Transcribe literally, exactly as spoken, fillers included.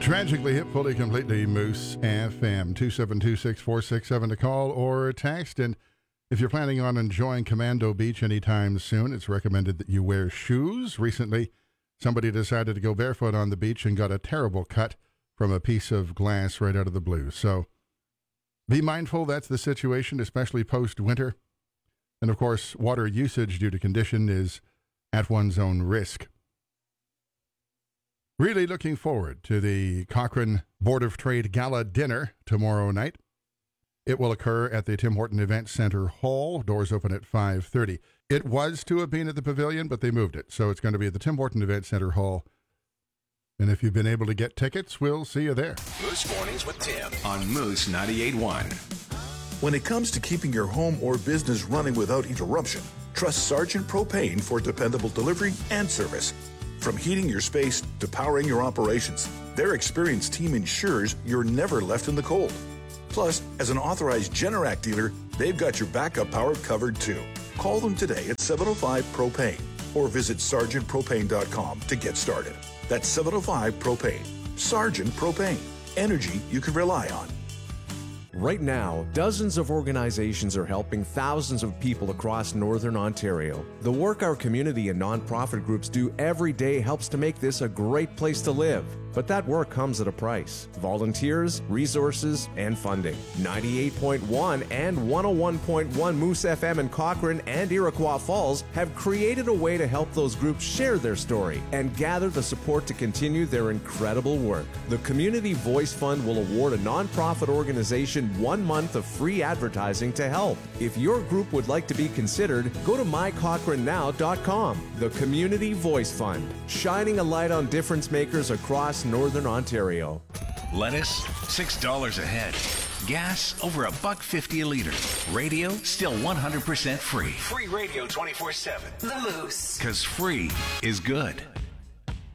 Tragically hip, fully, completely Moose F M. two seven two, six four six seven to call or text. And if you're planning on enjoying Commando Beach anytime soon, it's recommended that you wear shoes. Recently, somebody decided to go barefoot on the beach and got a terrible cut from a piece of glass right out of the blue. So be mindful that's the situation, especially post-winter. And of course, water usage due to condition is at one's own risk. Really looking forward to the Cochrane Board of Trade Gala Dinner tomorrow night. It will occur at the Tim Horton Event Center Hall. Doors open at five thirty. It was to have been at the Pavilion, but they moved it. So it's going to be at the Tim Horton Event Center Hall. And if you've been able to get tickets, we'll see you there. Moose Mornings with Tim on Moose ninety-eight point one. When it comes to keeping your home or business running without interruption, trust Sargent Propane for dependable delivery and service. From heating your space to powering your operations, their experienced team ensures you're never left in the cold. Plus, as an authorized Generac dealer, they've got your backup power covered too. Call them today at seven oh five propane or visit sargent propane dot com to get started. That's seven oh five propane. Sargent Propane. Energy you can rely on. Right now, dozens of organizations are helping thousands of people across Northern Ontario. The work our community and nonprofit groups do every day helps to make this a great place to live. But that work comes at a price. Volunteers, resources, and funding. ninety-eight point one and one oh one point one Moose F M in Cochrane and Iroquois Falls have created a way to help those groups share their story and gather the support to continue their incredible work. The Community Voice Fund will award a nonprofit organization one month of free advertising to help. If your group would like to be considered, go to my cochrane now dot com. The Community Voice Fund, shining a light on difference makers across Northern Ontario. Lettuce, six dollars a head. Gas, over a buck fifty a litre. Radio, still one hundred percent free. Free radio twenty-four seven. The Moose. Because free is good.